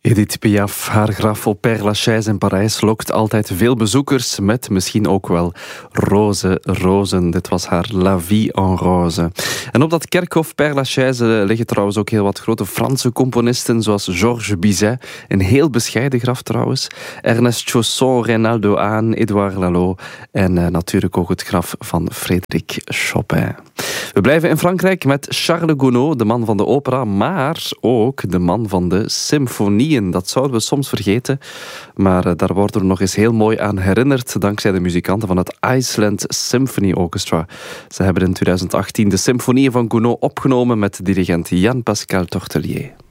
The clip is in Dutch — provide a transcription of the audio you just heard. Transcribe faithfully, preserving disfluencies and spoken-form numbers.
Edith Piaf, haar graf op Père Lachaise in Parijs lokt altijd veel bezoekers met misschien ook wel roze rozen. Dit was haar La Vie en Rose. En op dat kerkhof Père Lachaise liggen trouwens ook heel wat grote Franse componisten, zoals Georges Bizet, een heel bescheiden graf trouwens, Ernest Chausson, Reynaldo Hahn, Édouard Lalo en uh, natuurlijk ook het graf van Frédéric Chopin. We blijven in Frankrijk met Charles Gounod, de man van de opera, maar ook de man van de symfonieën. Dat zouden we soms vergeten, maar uh, daar worden we nog eens heel mooi aan herinnerd dankzij de muzikanten van het Iceland Symphony Orchestra. Ze hebben in twintig achttien de symfonieën van Gounod opgenomen met dirigent Jan-Pascal Tortelier.